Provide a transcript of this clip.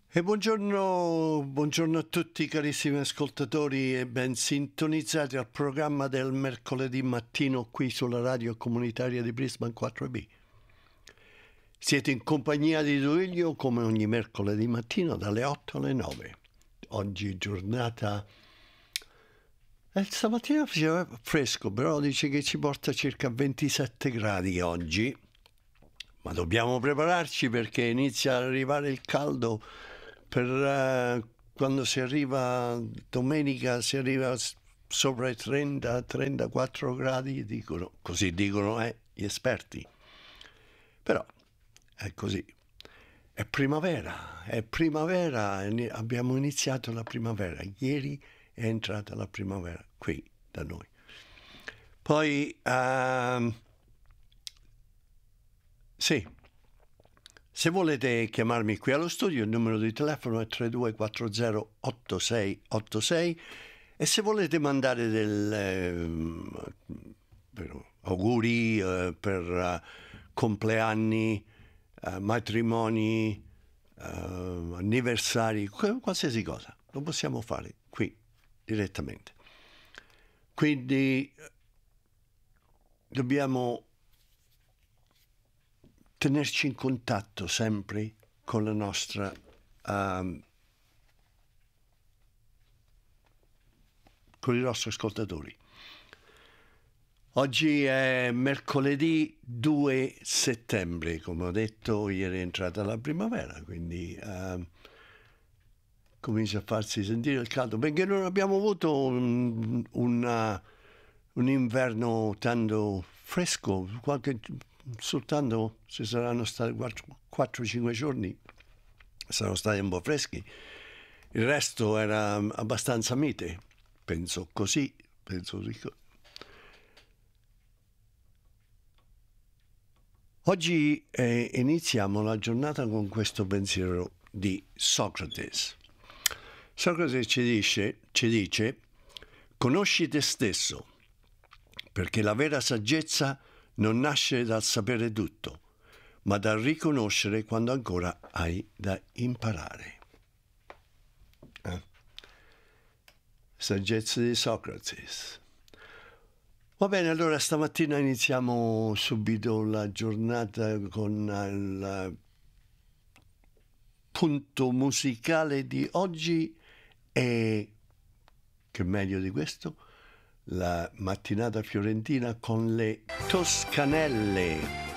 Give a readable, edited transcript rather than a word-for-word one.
E buongiorno a tutti carissimi ascoltatori e ben sintonizzati al programma del mercoledì mattino qui sulla radio comunitaria di Brisbane 4B. Siete in compagnia di Duilio come ogni mercoledì mattino dalle 8 alle 9. Oggi giornata... stamattina faceva fresco, però dice che ci porta circa 27 gradi oggi. Ma dobbiamo prepararci perché inizia ad arrivare il caldo. Quando si arriva domenica si arriva sopra i 30-34 gradi, così dicono gli esperti. Però è così. È primavera, abbiamo iniziato la primavera. Ieri è entrata la primavera qui da noi. Poi, sì. Se volete chiamarmi qui allo studio, il numero di telefono è 32408686 e se volete mandare auguri per compleanni, matrimoni, anniversari, qualsiasi cosa, lo possiamo fare qui direttamente. Quindi dobbiamo tenerci in contatto sempre con la nostra con i nostri ascoltatori. Oggi è mercoledì 2 settembre, come ho detto, ieri è entrata la primavera, quindi comincia a farsi sentire il caldo, perché non abbiamo avuto un inverno tanto fresco, soltanto ci saranno stati 4-5 giorni, saranno stati un po' freschi, il resto era abbastanza mite, penso così. Oggi iniziamo la giornata con questo pensiero di Socrate. Socrate ci dice, conosci te stesso, perché la vera saggezza non nasce dal sapere tutto, ma dal riconoscere quando ancora hai da imparare. Saggezza di Socrate. Va bene, allora stamattina iniziamo subito la giornata con il punto musicale di oggi e, che meglio di questo, la mattinata fiorentina con le Toscanelle.